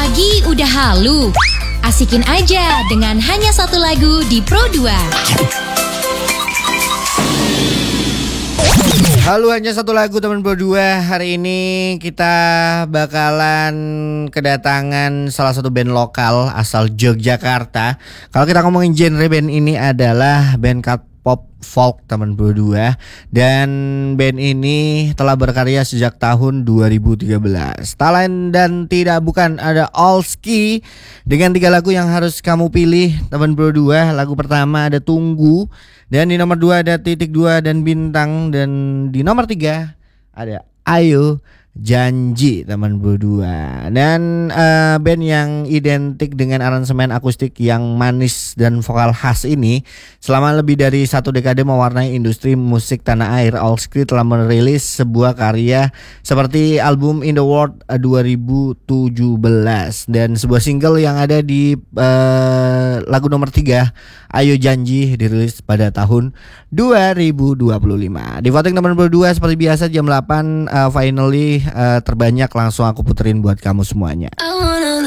Pagi udah halu. Asikin aja dengan hanya satu lagu di Pro 2. Halo, hanya satu lagu teman berdua. Hari ini kita bakalan kedatangan salah satu band lokal asal Yogyakarta. Kalau kita ngomongin genre band ini adalah band pop folk teman berdua. Dan band ini telah berkarya sejak tahun 2013. Tak lain dan tidak bukan ada Allski dengan 3 lagu yang harus kamu pilih teman berdua. Lagu pertama ada Tunggu, dan di nomor 2 ada Titik 2 dan Bintang, dan di nomor 3 ada Ayo Janji teman berdua. Dan band yang identik dengan aransemen akustik yang manis dan vokal khas ini selama lebih dari 1 dekade mewarnai industri musik tanah air. Allski telah merilis sebuah karya seperti album In The World 2017 dan sebuah single yang ada di lagu nomor 3 Ayo Janji dirilis pada tahun 2025. Di voting teman berdua seperti biasa jam 8 finally terbanyak langsung aku puterin buat kamu semuanya.